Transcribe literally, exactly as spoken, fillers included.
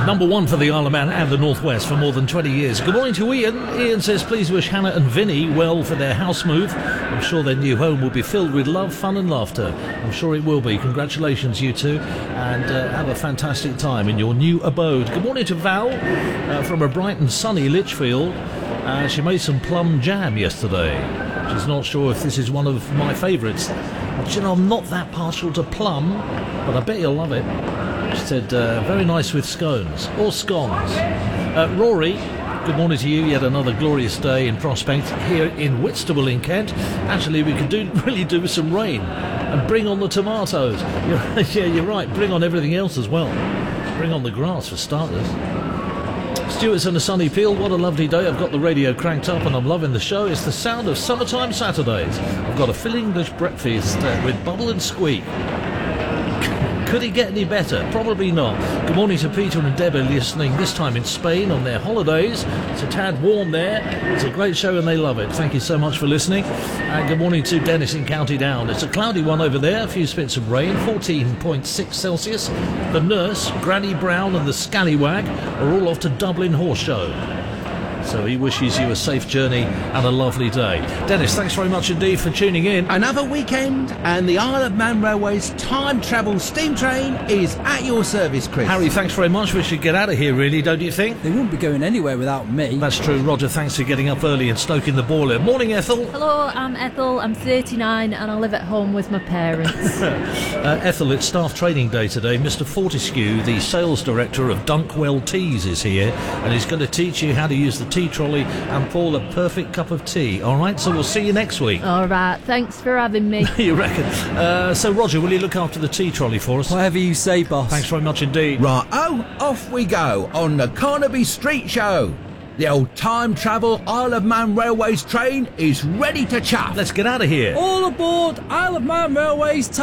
Number one for the Isle of Man and the North West for more than twenty years. Good morning to Ian. Ian says, please wish Hannah and Vinny well for their house move. I'm sure their new home will be filled with love, fun and laughter. I'm sure it will be. Congratulations, you two, and uh, have a fantastic time in your new abode. Good morning to Val uh, from a bright and sunny Lichfield. Uh, she made some plum jam yesterday. She's not sure if this is one of my favourites. But, you know, I'm not that partial to plum, but I bet you'll love it. She said, uh, very nice with scones or scones. Uh, Rory, good morning to you. Yet another glorious day in prospect here in Whitstable in Kent. Actually, we could do really do with some rain and bring on the tomatoes. You're, yeah, you're right. Bring on everything else as well. Bring on the grass for starters. Stuart's and a sunny Peel. What a lovely day. I've got the radio cranked up and I'm loving the show. It's the sound of summertime Saturdays. I've got a full English breakfast uh, with bubble and squeak. Could it get any better? Probably not. Good morning to Peter and Deborah listening, this time in Spain on their holidays. It's a tad warm there. It's a great show and they love it. Thank you so much for listening. And good morning to Dennis in County Down. It's a cloudy one over there, a few spits of rain, fourteen point six Celsius. The nurse, Granny Brown and the Scallywag are all off to Dublin Horse Show. So he wishes you a safe journey and a lovely day. Dennis, thanks very much indeed for tuning in. Another weekend and the Isle of Man Railway's time travel steam train is at your service, Chris. Harry, thanks very much. We should get out of here, really, don't you think? They wouldn't be going anywhere without me. That's true. Roger, thanks for getting up early and stoking the boiler. Morning, Ethel. Hello, I'm Ethel. I'm thirty-nine and I live at home with my parents. uh, Ethel, it's staff training day today. Mister Fortescue, the sales director of Dunkwell Teas, is here and he's going to teach you how to use the tea trolley and pour the perfect cup of tea. All right, so we'll see you next week. All right, thanks for having me. You reckon? Uh, so, Roger, will you look after the tea trolley for us? Whatever you say, boss. Thanks very much indeed. Right, oh, off we go on the Carnaby Street Show. The old time travel Isle of Man Railways train is ready to chuff. Let's get out of here. All aboard Isle of Man Railways